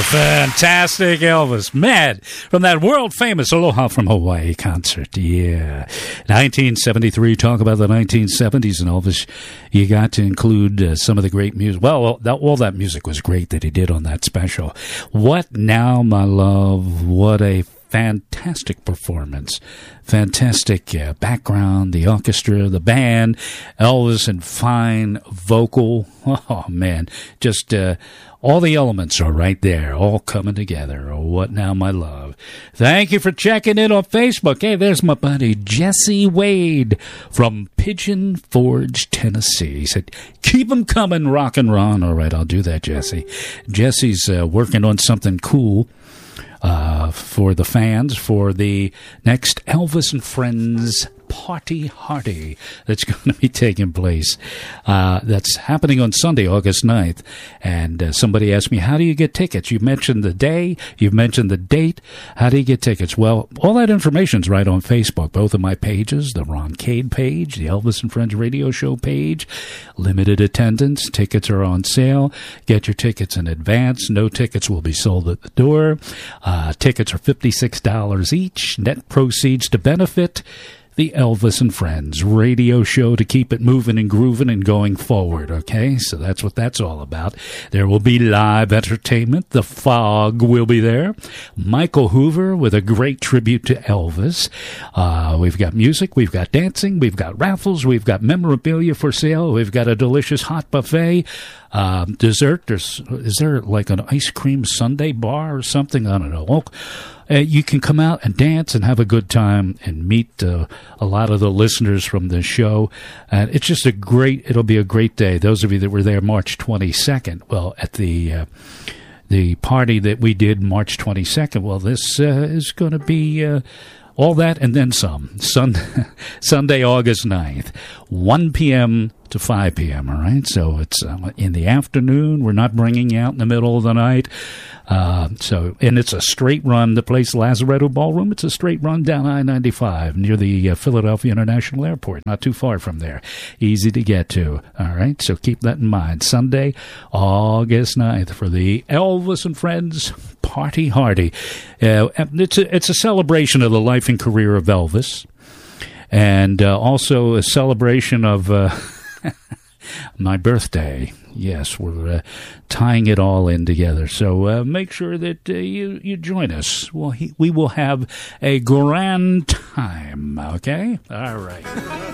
Fantastic Elvis. Mad from that world-famous Aloha from Hawaii concert. Yeah. 1973. Talk about the 1970s and Elvis. You got to include some of the great music. Well, all that music was great that he did on that special. What Now, My Love? What a fantastic performance. Fantastic background, the orchestra, the band, Elvis and fine vocal. Oh, man. Just all the elements are right there, all coming together. Oh, What Now, My Love? Thank you for checking in on Facebook. Hey, there's my buddy Jesse Wade from Pigeon Forge, Tennessee. He said, keep 'em coming, rock and Ron. All right, I'll do that, Jesse. Jesse's working on something cool for the fans for the next Elvis and Friends Party Hardy that's going to be taking place. That's happening on Sunday, August 9th. And somebody asked me, how do you get tickets? You mentioned the day. You've mentioned the date. How do you get tickets? Well, all that information's right on Facebook. Both of my pages, the Ron Cade page, the Elvis and Friends radio show page. Limited attendance. Tickets are on sale. Get your tickets in advance. No tickets will be sold at the door. Tickets are $56 each. Net proceeds to benefit the Elvis and Friends radio show to keep it moving and grooving and going forward, okay? So that's what that's all about. There will be live entertainment. The Fog will be there. Michael Hoover with a great tribute to Elvis. We've got music. We've got dancing. We've got raffles. We've got memorabilia for sale. We've got a delicious hot buffet. Dessert. Is there like an ice cream sundae bar or something? I don't know. You can come out and dance and have a good time and meet a lot of the listeners from the show. And it's just it'll be a great day. Those of you that were there March 22nd, well, at the party that we did March 22nd, well, this is going to be all that and then some. Sunday, August 9th, 1 p.m. to 5 p.m., all right? So it's in the afternoon. We're not bringing you out in the middle of the night. And it's a straight run. The place, Lazaretto Ballroom, it's a straight run down I-95 near the Philadelphia International Airport, not too far from there. Easy to get to, all right? So keep that in mind. Sunday, August 9th for the Elvis and Friends Party Hardy. It's a celebration of the life and career of Elvis, and also a celebration of my birthday. Yes, we're tying it all in together. So make sure that you join us. Well, we will have a grand time, okay? All right.